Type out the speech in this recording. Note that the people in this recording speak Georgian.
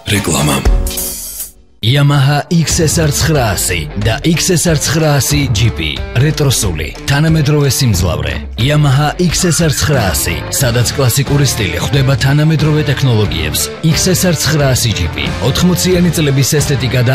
რეკლამა. Yamaha XSR 900 და XSR 900 GP რეტროსული, თანამედროვე სიმძლავრე. Yamaha XSR 900, სადაც კლასიკური სტილი ხვდება თანამედროვე ტექნოლოგიებს. XSR 900 GP 80-იანი წლების ესთეტიკა და